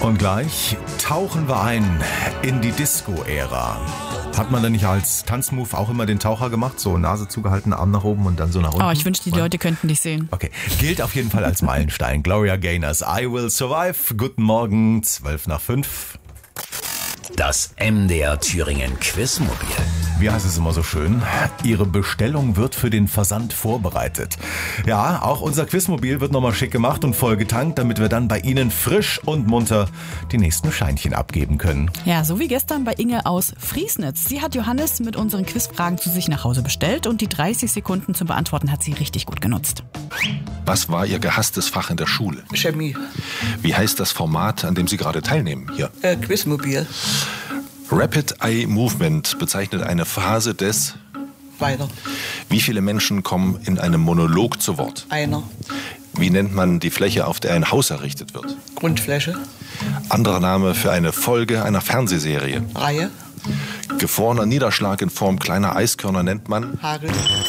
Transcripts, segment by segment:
Und gleich tauchen wir ein in die Disco-Ära. Hat man denn nicht als Tanzmove auch immer den Taucher gemacht? So Nase zugehalten, Arm nach oben und dann so nach unten? Oh, ich wünschte, die Leute könnten dich sehen. Okay, gilt auf jeden Fall als Meilenstein. Gloria Gaynors I Will Survive. Guten Morgen, 4:12. Das MDR Thüringen Quizmobil. Wie heißt es immer so schön? Ihre Bestellung wird für den Versand vorbereitet. Ja, auch unser Quizmobil wird nochmal schick gemacht und voll getankt, damit wir dann bei Ihnen frisch und munter die nächsten Scheinchen abgeben können. Ja, so wie gestern bei Inge aus Friesnitz. Sie hat Johannes mit unseren Quizfragen zu sich nach Hause bestellt und die 30 Sekunden zum Beantworten hat sie richtig gut genutzt. Was war Ihr gehasstes Fach in der Schule? Chemie. Wie heißt das Format, an dem Sie gerade teilnehmen? Hier. Quizmobil. Rapid Eye Movement bezeichnet eine Phase des... Weiter. Wie viele Menschen kommen in einem Monolog zu Wort? Einer. Wie nennt man die Fläche, auf der ein Haus errichtet wird? Grundfläche. Anderer Name für eine Folge einer Fernsehserie. Reihe. Gefrorener Niederschlag in Form kleiner Eiskörner nennt man... Hagel.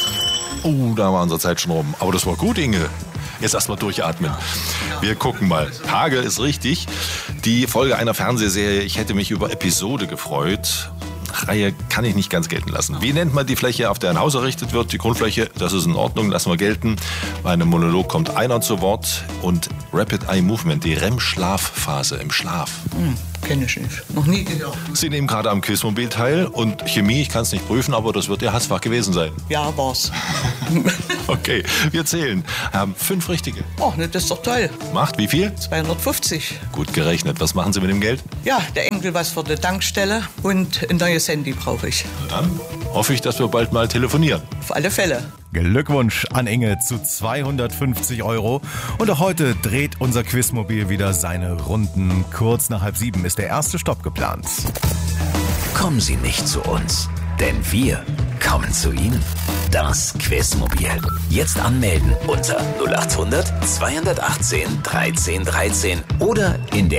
Da war unsere Zeit schon rum. Aber das war gut, Inge. Jetzt erstmal durchatmen. Wir gucken mal. Hagel ist richtig. Die Folge einer Fernsehserie. Ich hätte mich über Episode gefreut. Reihe kann ich nicht ganz gelten lassen. Wie nennt man die Fläche, auf der ein Haus errichtet wird? Die Grundfläche, das ist in Ordnung, lassen wir gelten. Bei einem Monolog kommt einer zu Wort. Und Rapid Eye Movement, die REM-Schlafphase im Schlaf. Kenne ich nicht. Noch nie gehört. Sie nehmen gerade am Quizmobil teil und Chemie, ich kann es nicht prüfen, aber das wird Ihr Hassfach gewesen sein. Ja, war's. Okay, wir zählen. Haben 5 richtige. Oh, ne, das ist doch toll. Macht wie viel? 250. Gut gerechnet. Was machen Sie mit dem Geld? Ja, der Enkel was für die Tankstelle und ein neues Handy brauche ich. Dann hoffe ich, dass wir bald mal telefonieren. Auf alle Fälle. Glückwunsch an Inge zu 250 €. Und auch heute dreht unser Quizmobil wieder seine Runden. Kurz nach 6:30 ist der erste Stopp geplant. Kommen Sie nicht zu uns, denn wir kommen zu Ihnen. Das Quizmobil. Jetzt anmelden unter 0800 218 13 13 oder in der